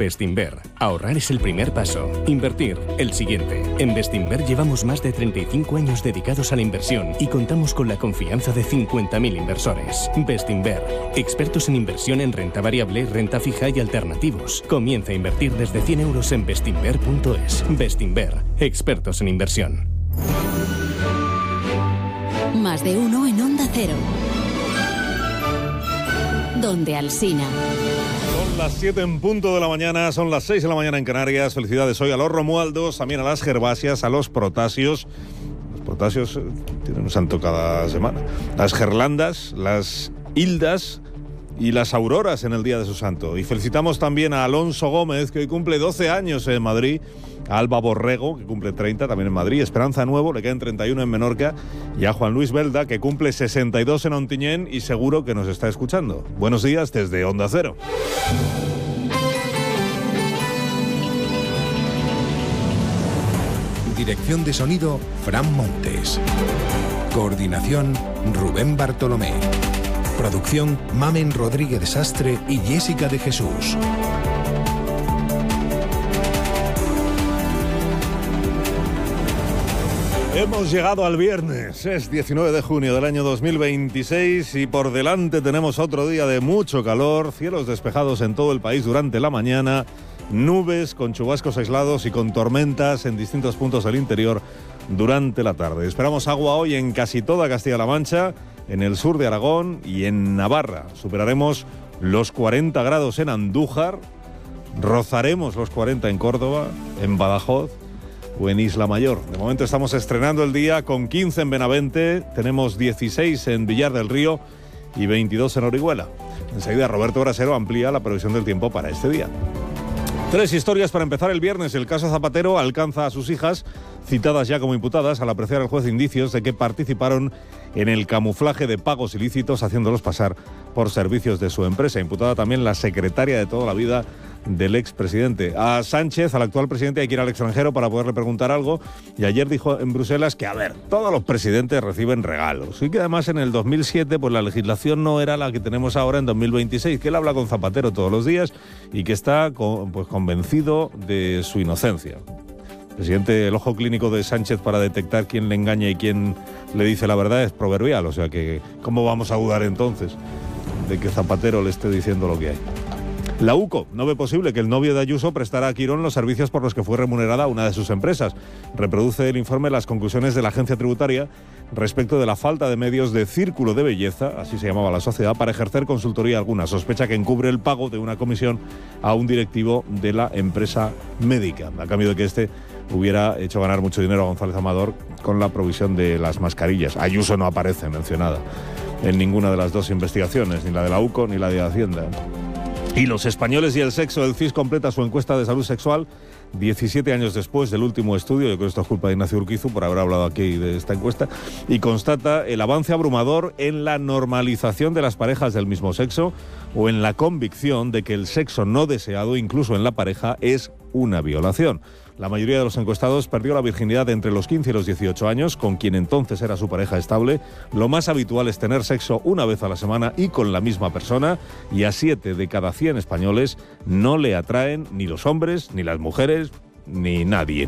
Bestinver. Ahorrar es el primer paso. Invertir, el siguiente. En Bestinver llevamos más de 35 años dedicados a la inversión y contamos con la confianza de 50.000 inversores. Bestinver. Expertos en inversión en renta variable, renta fija y alternativos. Comienza a invertir desde 100 euros en bestinver.es. Bestinver. Expertos en inversión. Más de uno en Onda Cero. Donde Alsina. Son las 7 en punto de la mañana, son las 6 de la mañana en Canarias. Felicidades hoy a los Romualdos, también a las Gervasias, a los Protasios. Los Protasios tienen un santo cada semana. Las Gerlandas, las Hildas y las Auroras en el día de su santo. Y felicitamos también a Alonso Gómez, que hoy cumple 12 años en Madrid, a Alba Borrego, que cumple 30 también en Madrid, Esperanza Nuevo, le quedan 31 en Menorca, y a Juan Luis Belda, que cumple 62 en Ontinyent y seguro que nos está escuchando. Buenos días desde Onda Cero. Dirección de sonido, Fran Montes. Coordinación, Rubén Bartolomé. Producción, Mamen Rodríguez Sastre y Jessica de Jesús. Hemos llegado al viernes, es 19 de junio del año 2026 y por delante tenemos otro día de mucho calor, cielos despejados en todo el país durante la mañana, nubes con chubascos aislados y con tormentas en distintos puntos del interior durante la tarde. Esperamos agua hoy en casi toda Castilla-La Mancha, en el sur de Aragón y en Navarra. Superaremos los 40 grados en Andújar, rozaremos los 40 en Córdoba, en Badajoz o en Isla Mayor. De momento estamos estrenando el día con 15 en Benavente, tenemos 16 en Villar del Río y 22 en Orihuela. Enseguida Roberto Brasero amplía la previsión del tiempo para este día. 3 historias para empezar el viernes. El caso Zapatero alcanza a sus hijas, citadas ya como imputadas, al apreciar el juez indicios de que participaron en el camuflaje de pagos ilícitos haciéndolos pasar por servicios de su empresa. Imputada también la secretaria de toda la vida del expresidente. A Sánchez, al actual presidente, hay que ir al extranjero para poderle preguntar algo, y ayer dijo en Bruselas que, todos los presidentes reciben regalos y que además en el 2007 pues la legislación no era la que tenemos ahora en 2026, que él habla con Zapatero todos los días y que está convencido de su inocencia. Presidente, el ojo clínico de Sánchez para detectar quién le engaña y quién le dice la verdad es proverbial, o sea que ¿cómo vamos a dudar entonces de que Zapatero le esté diciendo lo que hay? La UCO no ve posible que el novio de Ayuso prestara a Quirón los servicios por los que fue remunerada una de sus empresas. Reproduce el informe las conclusiones de la agencia tributaria respecto de la falta de medios de Círculo de Belleza, así se llamaba la sociedad, para ejercer consultoría alguna. Sospecha que encubre el pago de una comisión a un directivo de la empresa médica, a cambio de que este hubiera hecho ganar mucho dinero a González Amador con la provisión de las mascarillas. Ayuso no aparece mencionada en ninguna de las dos investigaciones, ni la de la UCO ni la de Hacienda. Y los españoles y el sexo. El CIS completa su encuesta de salud sexual 17 años después del último estudio. Yo creo que esto es culpa de Ignacio Urquizu por haber hablado aquí de esta encuesta, y constata el avance abrumador en la normalización de las parejas del mismo sexo o en la convicción de que el sexo no deseado, incluso en la pareja, es una violación. La mayoría de los encuestados perdió la virginidad entre los 15 y los 18 años, con quien entonces era su pareja estable. Lo más habitual es tener sexo una vez a la semana y con la misma persona, y a 7 de cada 100 españoles no le atraen ni los hombres, ni las mujeres, ni nadie.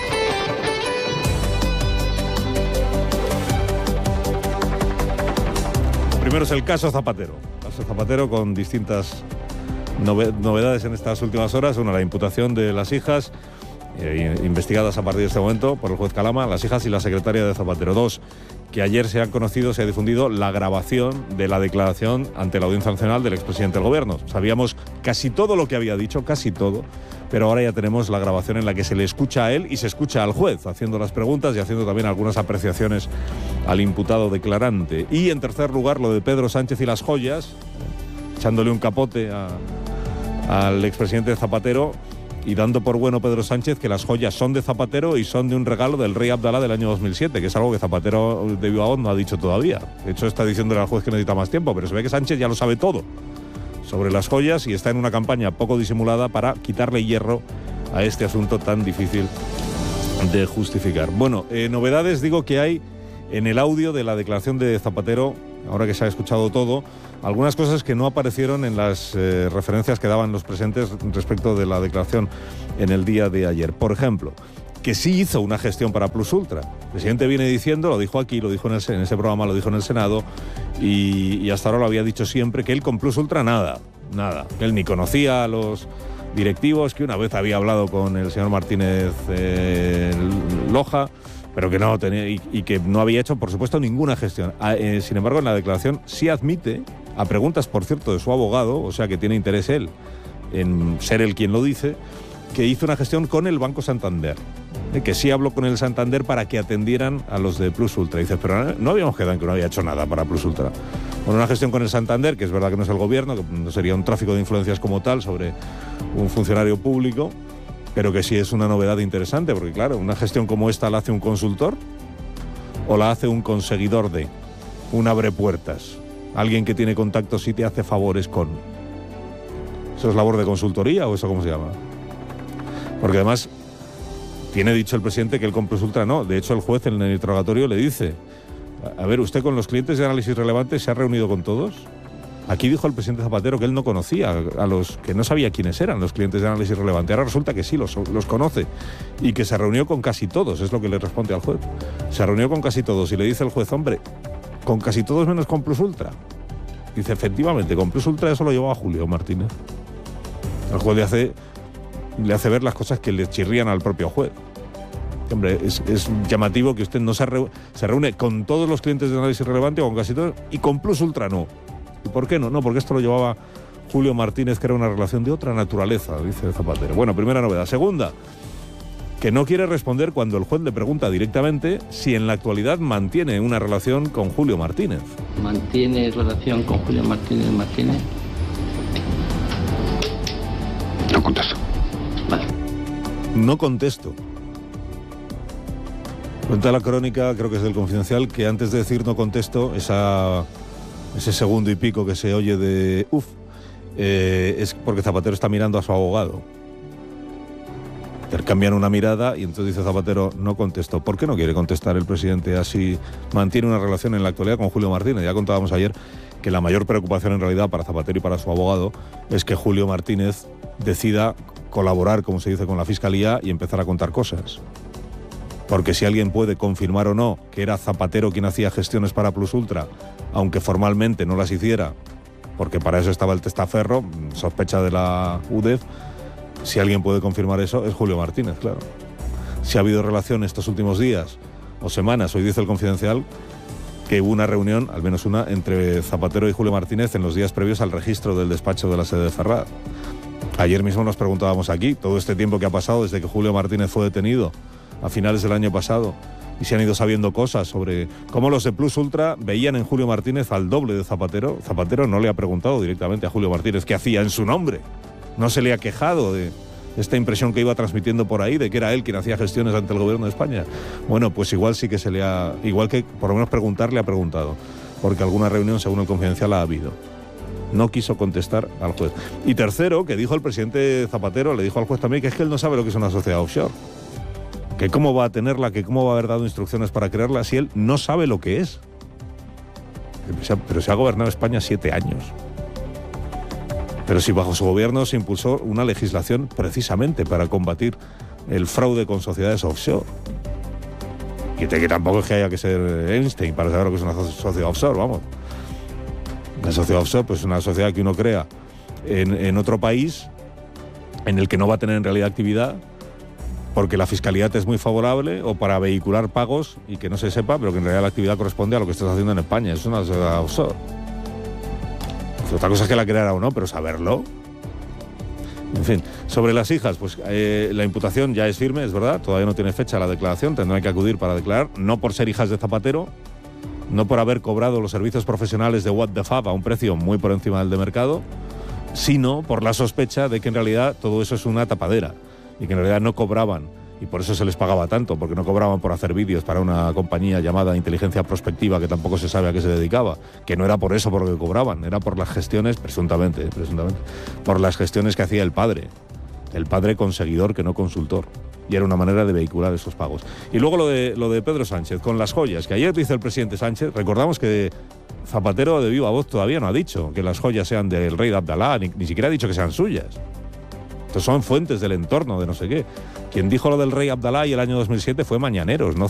Primero es el caso Zapatero. Caso Zapatero con distintas novedades en estas últimas horas. Una, la imputación de las hijas, investigadas a partir de este momento por el juez Calama, las hijas y la secretaria de Zapatero. 2, que ayer se ha difundido la grabación de la declaración ante la Audiencia Nacional del expresidente del Gobierno. Sabíamos casi todo lo que había dicho, casi todo, pero ahora ya tenemos la grabación en la que se le escucha a él y se escucha al juez, haciendo las preguntas y haciendo también algunas apreciaciones al imputado declarante. Y en tercer lugar, lo de Pedro Sánchez y las joyas, echándole un capote al expresidente Zapatero, y dando por bueno Pedro Sánchez que las joyas son de Zapatero y son de un regalo del rey Abdalá del año 2007, que es algo que Zapatero de viva voz no ha dicho todavía. De hecho, está diciéndole al juez que necesita más tiempo, pero se ve que Sánchez ya lo sabe todo sobre las joyas y está en una campaña poco disimulada para quitarle hierro a este asunto tan difícil de justificar. Bueno, novedades digo que hay en el audio de la declaración de Zapatero ahora que se ha escuchado todo, algunas cosas que no aparecieron en las referencias que daban los presentes respecto de la declaración en el día de ayer. Por ejemplo, que sí hizo una gestión para Plus Ultra. El presidente viene diciendo, lo dijo aquí, lo dijo en ese programa, lo dijo en el Senado, y hasta ahora lo había dicho siempre, que él con Plus Ultra nada. Que él ni conocía a los directivos, que una vez había hablado con el señor Martínez Loja, pero que no tenía y que no había hecho, por supuesto, ninguna gestión. Sin embargo, en la declaración sí admite, a preguntas, por cierto, de su abogado, o sea que tiene interés él en ser él quien lo dice, que hizo una gestión con el Banco Santander, que sí habló con el Santander para que atendieran a los de Plus Ultra. Y dices, pero no habíamos quedado en que no había hecho nada para Plus Ultra. Bueno, una gestión con el Santander, que es verdad que no es el gobierno, que no sería un tráfico de influencias como tal sobre un funcionario público, pero que sí es una novedad interesante, porque claro, una gestión como esta la hace un consultor o la hace un conseguidor de, un abre puertas, alguien que tiene contactos y te hace favores con. ¿Eso es labor de consultoría o eso cómo se llama? Porque además tiene dicho el presidente que él con Plus Ultra no. De hecho, el juez en el interrogatorio le dice, a ver, ¿usted con los clientes de análisis relevante se ha reunido con todos? Aquí dijo el presidente Zapatero que él no conocía a los que no sabía quiénes eran los clientes de análisis relevante. Ahora resulta que sí, los conoce y que se reunió con casi todos, es lo que le responde al juez. Se reunió con casi todos y le dice el juez, hombre, con casi todos menos con Plus Ultra. Dice, efectivamente, con Plus Ultra eso lo llevaba Julio Martínez. El juez le hace ver las cosas que le chirrían al propio juez. Hombre, es llamativo que usted no se reúne con todos los clientes de análisis relevante o con casi todos y con Plus Ultra no. ¿Y por qué no? No, porque esto lo llevaba Julio Martínez, que era una relación de otra naturaleza, dice Zapatero. Bueno, primera novedad. Segunda, que no quiere responder cuando el juez le pregunta directamente si en la actualidad mantiene una relación con Julio Martínez. ¿Mantiene relación con Julio Martínez? No contesto. Vale. No contesto. Cuenta la crónica, creo que es del Confidencial, que antes de decir no contesto, ese segundo y pico que se oye de es porque Zapatero está mirando a su abogado. Intercambian una mirada y entonces dice Zapatero, no contesto. ¿Por qué no quiere contestar el presidente así? Mantiene una relación en la actualidad con Julio Martínez. Ya contábamos ayer que la mayor preocupación en realidad para Zapatero y para su abogado es que Julio Martínez decida colaborar, como se dice, con la Fiscalía y empezar a contar cosas. Porque si alguien puede confirmar o no que era Zapatero quien hacía gestiones para Plus Ultra, aunque formalmente no las hiciera, porque para eso estaba el testaferro, sospecha de la UDEF, si alguien puede confirmar eso es Julio Martínez, claro. Si ha habido relación estos últimos días o semanas, hoy dice el Confidencial que hubo una reunión, al menos una, entre Zapatero y Julio Martínez en los días previos al registro del despacho de la sede de Ferraz. Ayer mismo nos preguntábamos aquí, todo este tiempo que ha pasado desde que Julio Martínez fue detenido a finales del año pasado, y se han ido sabiendo cosas sobre cómo los de Plus Ultra veían en Julio Martínez al doble de Zapatero. Zapatero no le ha preguntado directamente a Julio Martínez qué hacía en su nombre. No se le ha quejado de esta impresión que iba transmitiendo por ahí de que era él quien hacía gestiones ante el gobierno de España. Bueno, pues igual sí que igual que por lo menos preguntar le ha preguntado, porque alguna reunión, según el Confidencial, ha habido. No quiso contestar al juez. Y tercero, que dijo el presidente Zapatero, le dijo al juez también que es que él no sabe lo que es una sociedad offshore. Que cómo va a tenerla, que cómo va a haber dado instrucciones para crearla si él no sabe lo que es. Pero se ha gobernado España 7 años. Pero si bajo su gobierno se impulsó una legislación precisamente para combatir el fraude con sociedades offshore. Y que tampoco es que haya que ser Einstein para saber lo que es una sociedad offshore, vamos. Una sociedad offshore pues es una sociedad que uno crea en otro país en el que no va a tener en realidad actividad porque la fiscalidad es muy favorable o para vehicular pagos y que no se sepa, pero que en realidad la actividad corresponde a lo que estás haciendo en España. Es una sociedad offshore. Otra cosa es que la creara o no, pero saberlo. En fin, sobre las hijas, pues la imputación ya es firme, es verdad, todavía no tiene fecha la declaración, tendrán que acudir para declarar, no por ser hijas de Zapatero, no por haber cobrado los servicios profesionales de What the Fab a un precio muy por encima del de mercado, sino por la sospecha de que en realidad todo eso es una tapadera y que en realidad no cobraban, y por eso se les pagaba tanto, porque no cobraban por hacer vídeos para una compañía llamada Inteligencia Prospectiva, que tampoco se sabe a qué se dedicaba, que no era por eso por lo que cobraban, era por las gestiones, presuntamente, por las gestiones que hacía el padre conseguidor que no consultor, y era una manera de vehicular esos pagos. Y luego lo de Pedro Sánchez, con las joyas, que ayer dice el presidente Sánchez, recordamos que Zapatero de viva voz todavía no ha dicho que las joyas sean del rey de Abdalá, ni siquiera ha dicho que sean suyas. Estos son fuentes del entorno de no sé qué. Quien dijo lo del rey Abdalá y el año 2007 fue Mañaneros, no